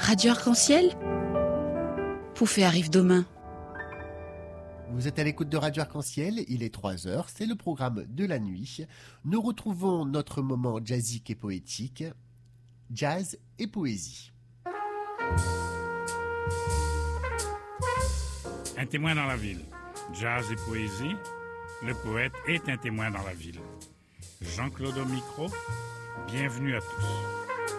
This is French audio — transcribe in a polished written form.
Radio Arc-en-Ciel? Poufé arrive demain. Vous êtes à l'écoute de Radio Arc-en-Ciel, il est 3h, c'est le programme de la nuit. Nous retrouvons notre moment jazzique et poétique, jazz et poésie. Un témoin dans la ville, jazz et poésie, le poète est un témoin dans la ville. Jean-Claude au micro, bienvenue à tous.